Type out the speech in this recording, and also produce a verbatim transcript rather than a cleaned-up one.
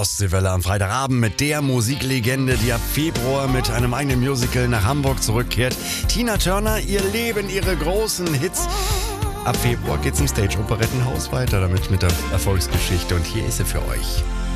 Ostseewelle am Freitagabend mit der Musiklegende, die ab Februar mit einem eigenen Musical nach Hamburg zurückkehrt. Tina Turner, ihr Leben, ihre großen Hits. Ab Februar geht's im Stage Operettenhaus weiter damit mit der Erfolgsgeschichte und hier ist sie für euch.